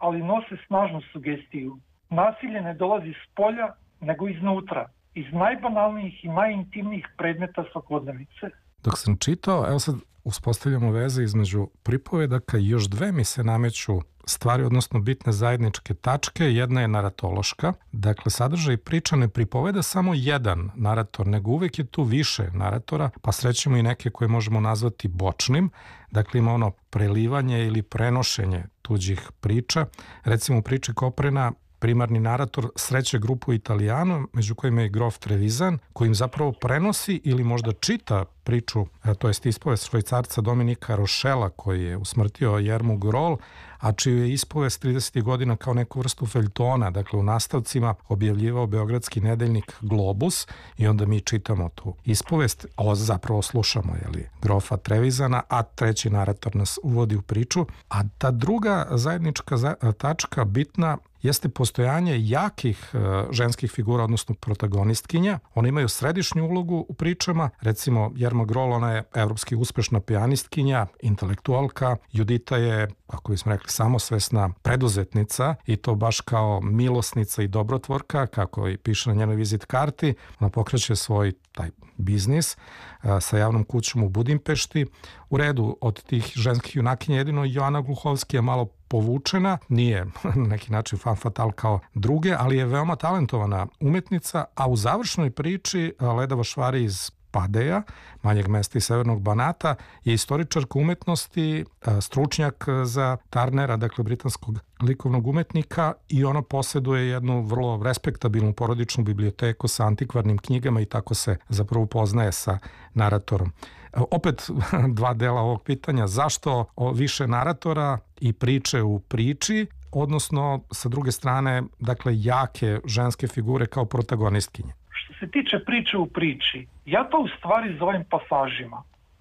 ali nose snažnu sugestiju. Nasilje ne dolazi s polja, nego iznutra, iz najbanalnijih i najintimnijih predmeta svakodnevice. Dok sam čitao, evo sad uspostavljamo veze između pripovedaka i još dve mi se nameću stvari, odnosno bitne zajedničke tačke. Jedna je naratološka, dakle sadržaj priča ne pripoveda samo jedan narator, nego uvek je tu više naratora, pa srećemo i neke koje možemo nazvati bočnim, dakle ima ono prelivanje ili prenošenje tuđih priča. Recimo u priči Koprena primarni narator sreće grupu Italijana, među kojima je grof Trevisan, kojim zapravo prenosi ili možda čita priču, to jest ispovest švajcarca Dominika Rošela, koji je usmrtio Jermu Grol, a čiju je ispovest 30. godina kao neku vrstu feljtona, dakle u nastavcima objavljivao beogradski nedeljnik Globus i onda mi čitamo tu ispovest, a zapravo slušamo grofa Trevizana, a treći narator nas uvodi u priču. A ta druga zajednička tačka bitna jeste postojanje jakih ženskih figura, odnosno protagonistkinja. One imaju središnju ulogu u pričama. Recimo, Jerma Grol, ona je evropski uspešna pijanistkinja, intelektualka. Judita je, kako bismo rekli, samosvesna preduzetnica i to baš kao milosnica i dobrotvorka, kako i piše na njenoj vizit karti. Ona pokreće svoj taj biznis sa javnom kućom u Budimpešti. U redu, od tih ženskih junakinja jedino Joana Gluhovski je malo povučena, nije na neki način fan fatal kao druge, ali je veoma talentovana umetnica, a u završnoj priči Leda Vašvari iz Padeja, manjeg mesta iz Severnog Banata, je istoričarka umetnosti, stručnjak za Tarnera, dakle britanskog likovnog umetnika, i ona posjeduje jednu vrlo respektabilnu porodičnu biblioteku sa antikvarnim knjigama i tako se zapravo poznaje sa naratorom. Opet dva dela ovog pitanja, zašto više naratora i priče u priči, odnosno sa druge strane, dakle, jake ženske figure kao protagonistkinje. Što se tiče priče u priči, ja to u stvari zovem pasažima.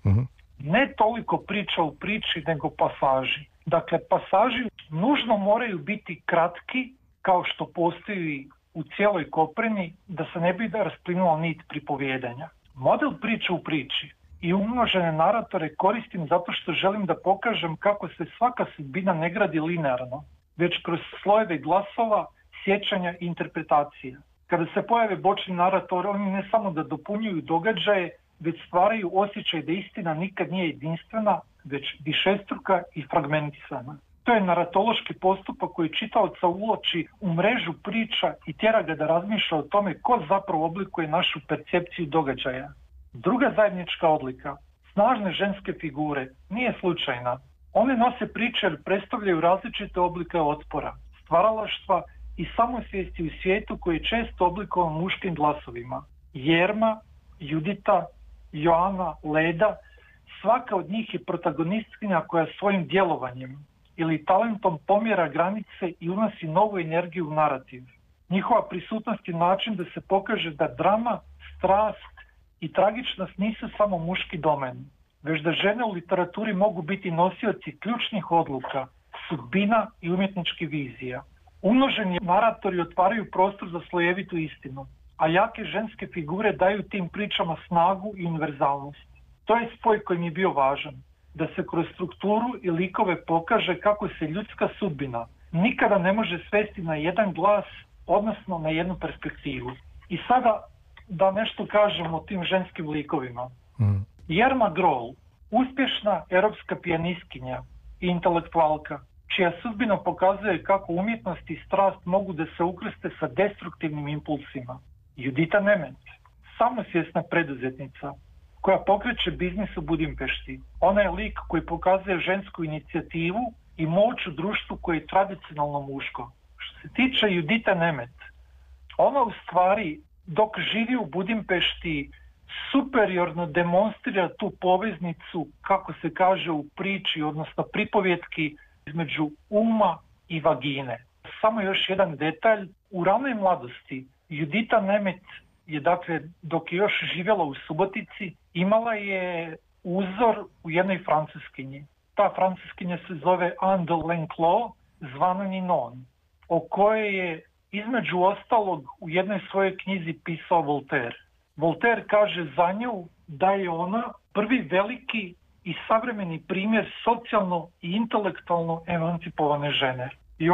Ne toliko priča u priči, nego pasaži. Dakle, pasaži nužno moraju biti kratki, kao što postoji u cijeloj Kopreni, da se ne bi rasplinula nit pripovijedanja. Model priče u priči i umnožene naratore koristim zato što želim da pokažem kako se svaka sudbina ne gradi linearno, već kroz slojeve glasova, sjećanja i interpretacija. Kada se pojave bočni narator, oni ne samo da dopunjuju događaje, već stvaraju osjećaj da istina nikad nije jedinstvena, već višestruka i fragmentisana. To je naratološki postupak koji čitaoca uvlači u mrežu priča i tjera ga da razmišlja o tome ko zapravo oblikuje našu percepciju događaja. Druga zajednička odlika, snažne ženske figure, nije slučajna. One nose priče jer predstavljaju različite oblike otpora, stvaralaštva i samosvijesti u svijetu koji je često oblikovan muškim glasovima. Jerma, Judita, Joana, Leda, svaka od njih je protagonistkinja koja svojim djelovanjem ili talentom pomjera granice i unosi novu energiju u narativ. Njihova prisutnost je način da se pokaže da drama, strast i tragičnost nisu samo muški domen, već da žene u literaturi mogu biti nosioci ključnih odluka, sudbina i umjetničkih vizija. Umnoženi naratori otvaraju prostor za slojevitu istinu, a jake ženske figure daju tim pričama snagu i univerzalnost. To je spoj koji mi je bio važan, da se kroz strukturu i likove pokaže kako se ljudska sudbina nikada ne može svesti na jedan glas, odnosno na jednu perspektivu. I sada da nešto kažem o tim ženskim likovima. Jerma Grol, uspješna europska pijanistkinja i intelektualka, čija sudbina pokazuje kako umjetnost i strast mogu da se ukrste sa destruktivnim impulsima. Judita Nemet, samosvjesna preduzetnica koja pokreće biznis u Budimpešti. Ona je lik koji pokazuje žensku inicijativu i moć u društvu koje je tradicionalno muško. Što se tiče Judita Nemet, ona u stvari dok živi u Budimpešti superiorno demonstrira tu poveznicu, kako se kaže u priči, odnosno pripovjetki, između uma i vagine. Samo još jedan detalj, u ranoj mladosti Judita Nemet je, dakle, dok je još živjela u Subotici, imala je uzor u jednoj Francuskinji. Ta Francuskinja se zove Anne de L'Enclos, zvana Ninon, o kojoj je između ostalog u jednoj svojoj knjizi pisao Voltaire. Voltaire kaže za nju da je ona prvi veliki i savremeni primjer socijalno i intelektualno emancipovane žene.